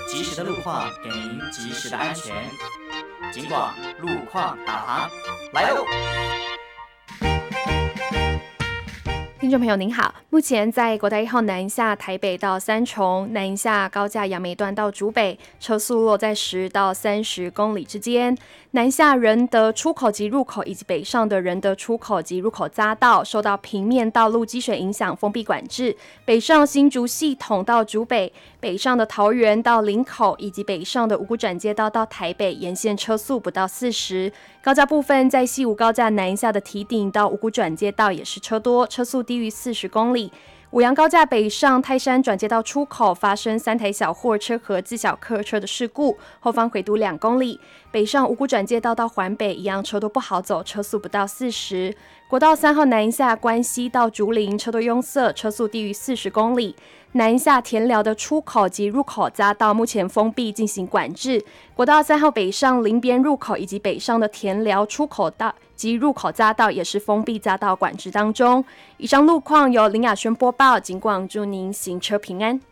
及时的路况给您及时的安全。警广路况导航来喽！ 听众朋友您好，目前在国道1号南下台北到三重、南下高架杨梅段到竹北，车速落在10到30公里之间。南下仁德出口及入口以及北上的仁德出口及入口匝道受到平面道路积水影响封闭管制，北上新竹系统到竹北，北上的桃园到林口以及北上的五股转接道到台北沿线车速不到40。高架部分在西武高架南下的堤顶到五股转接道也是车多，车速低于40公里。五杨高架北上泰山转接道出口发生3台小货车和自小客车的事故，后方回堵2公里。北上五股转接道到环北一样车多不好走，车速不到40。国道3号南下关西到竹林车多拥塞，车速低于40公里。南下田寮的出口及入口匝道目前封闭进行管制。国道3号北上林边入口以及北上的田寮出口道及入口匝道也是封闭匝道管制当中。以上路况由林雅轩播报，警广祝您行车平安。